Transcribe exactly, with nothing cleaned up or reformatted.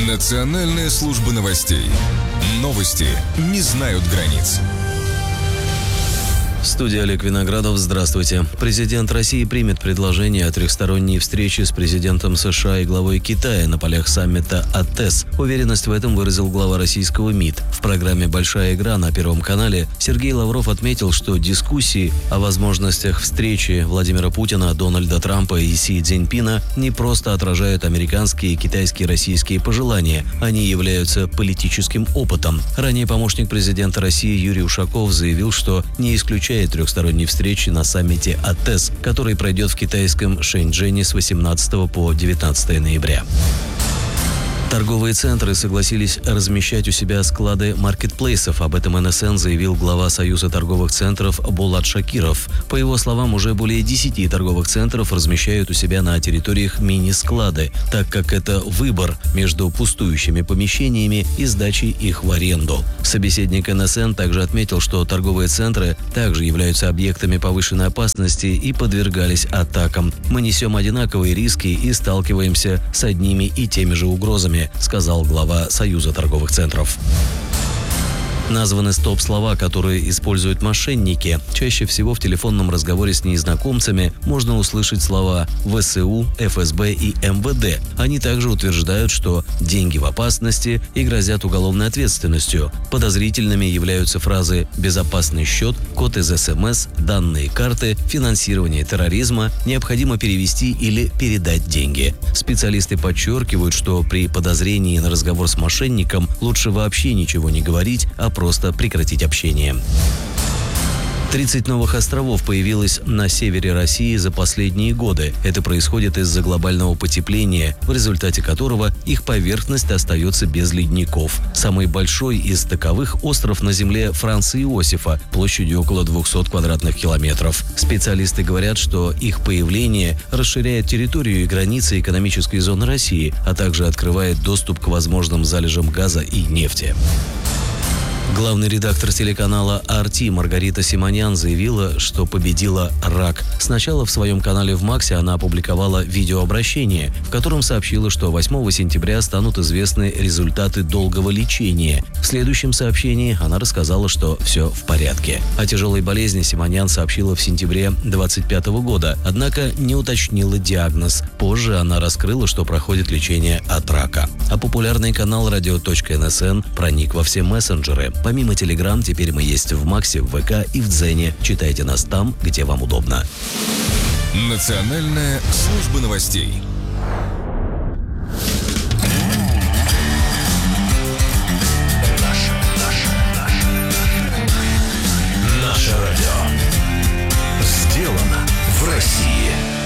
Национальная служба новостей. Новости не знают границ. Студия Олег Виноградов. Здравствуйте. Президент России примет предложение о трехсторонней встрече с президентом США и главой Китая на полях саммита АТЭС. Уверенность в этом выразил глава российского МИД. В программе «Большая игра» на Первом канале Сергей Лавров отметил, что дискуссии о возможностях встречи Владимира Путина, Дональда Трампа и Си Цзиньпина не просто отражают американские, китайские, российские пожелания. Они являются политическим опытом. Ранее помощник президента России Юрий Ушаков заявил, что не исключает трехсторонней встречи на саммите АТЭС, который пройдет в китайском Шэньчжэне с восемнадцатого по девятнадцатое ноября. Торговые центры согласились размещать у себя склады маркетплейсов. Об этом эн эс эн заявил глава Союза торговых центров Булат Шакиров. По его словам, уже более десяти торговых центров размещают у себя на территориях мини-склады, так как это выбор между пустующими помещениями и сдачей их в аренду. Собеседник эн эс эн также отметил, что торговые центры также являются объектами повышенной опасности и подвергались атакам. Мы несем одинаковые риски и сталкиваемся с одними и теми же угрозами, сказал глава Союза торговых центров. Названы стоп-слова, которые используют мошенники. Чаще всего в телефонном разговоре с незнакомцами можно услышать слова вэ эс у, эф эс бэ и эм вэ дэ. Они также утверждают, что деньги в опасности и грозят уголовной ответственностью. Подозрительными являются фразы «безопасный счет», «код из эс эм эс», «данные карты», «финансирование терроризма», «необходимо перевести или передать деньги». Специалисты подчеркивают, что при подозрении на разговор с мошенником лучше вообще ничего не говорить, а просто прекратить общение. тридцать новых островов появилось на севере России за последние годы. Это происходит из-за глобального потепления, в результате которого их поверхность остается без ледников. Самый большой из таковых – остров на земле Франца Иосифа, площадью около двухсот квадратных километров. Специалисты говорят, что их появление расширяет территорию и границы экономической зоны России, а также открывает доступ к возможным залежам газа и нефти. Главный редактор телеканала ар ти Маргарита Симонян заявила, что победила рак. Сначала в своем канале в Максе она опубликовала видеообращение, в котором сообщила, что восьмого сентября станут известны результаты долгого лечения. В следующем сообщении она рассказала, что все в порядке. О тяжелой болезни Симонян сообщила в сентябре двадцать пятого года, однако не уточнила диагноз. Позже она раскрыла, что проходит лечение от рака. А популярный канал радио точка эн эс эн проник во все мессенджеры. Помимо Telegram, теперь мы есть в Максе, в вэ ка и в Дзене. Читайте нас там, где вам удобно. Национальная служба новостей.